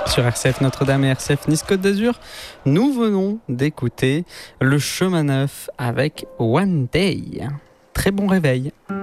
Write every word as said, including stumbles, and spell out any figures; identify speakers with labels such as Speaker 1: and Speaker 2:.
Speaker 1: Sur R C F Notre-Dame et R C F Nice-Côte d'Azur, nous venons d'écouter Le Chemin Neuf avec One Day. Très bon réveil.